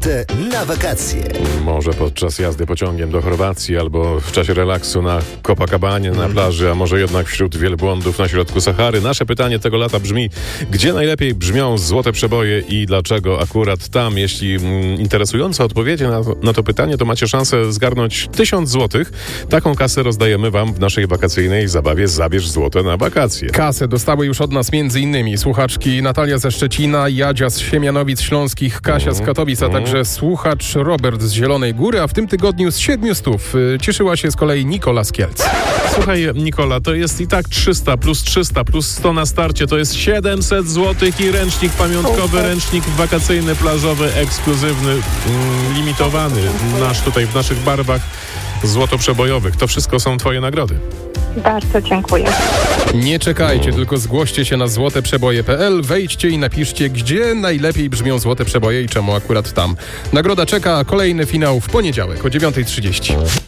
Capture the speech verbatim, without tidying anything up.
Najlepsze na wakacje. Może podczas jazdy pociągiem do Chorwacji albo w czasie relaksu na Copacabanie na plaży, a może jednak wśród wielbłądów na środku Sahary. Nasze pytanie tego lata brzmi, gdzie najlepiej brzmią złote przeboje i dlaczego akurat tam? Jeśli mm, interesujące odpowiedzi na to, na to pytanie, to macie szansę zgarnąć tysiąc złotych. Taką kasę rozdajemy wam w naszej wakacyjnej zabawie Zabierz złote na wakacje. Kasę dostały już od nas między innymi słuchaczki Natalia ze Szczecina, Jadzia z Siemianowic Śląskich, Kasia z Katowic, a także słuchacz Robert z Zielonej Góry, a w tym tygodniu z siedmiu stów cieszyła się z kolei Nikola z Kielc. Słuchaj, Nikola, to jest i tak trzysta plus trzysta plus sto na starcie, to jest siedemset złotych i ręcznik pamiątkowy, ręcznik wakacyjny, plażowy, ekskluzywny, mm, limitowany, nasz tutaj w naszych barwach złotoprzebojowych. To wszystko są twoje nagrody. Bardzo dziękuję. Nie czekajcie, tylko zgłoście się na złoteprzeboje kropka p l, wejdźcie i napiszcie, gdzie najlepiej brzmią złote przeboje i czemu akurat tam. Nagroda czeka, a kolejny finał w poniedziałek o dziewiąta trzydzieści.